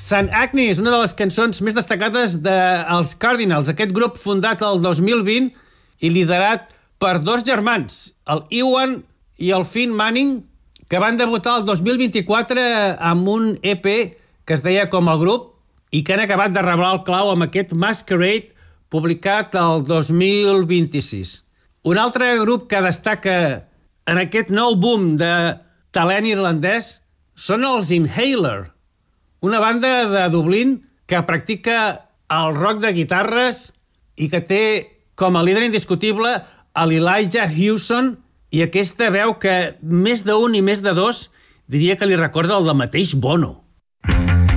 Sant Agnes, una de les cançons més destacades dels Cardinals, aquest grup fundat el 2020 i liderat per dos germans, el Ewan i el Finn Manning, que van debutar el 2024 amb un EP que es deia com el grup i que han acabat de reblar el clau amb aquest Masquerade publicat el 2026. Un altre grup que destaca en aquest nou boom de talent irlandès són els Inhaler, una banda de Dublín que practica el rock de guitarres i que té com a líder indiscutible l'Elijah Hewson i aquesta veu que més d'un i més de dos diria que li recorda el de mateix Bono.